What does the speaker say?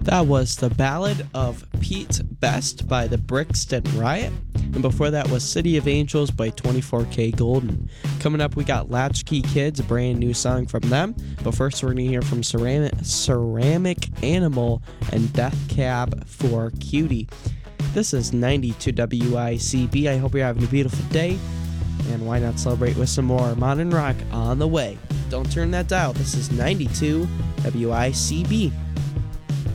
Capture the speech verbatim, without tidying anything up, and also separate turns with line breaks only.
That was The Ballad of Pete Best by the Brixton Riot. And before that was City of Angels by twenty-four K Golden. Coming up, we got Latchkey Kids, a brand new song from them. But first, we're going to hear from Ceramic, Ceramic Animal and Death Cab for Cutie. This is ninety-two W I C B. I hope you're having a beautiful day. And why not celebrate with some more modern rock on the way? Don't turn that dial. This is ninety-two W I C B.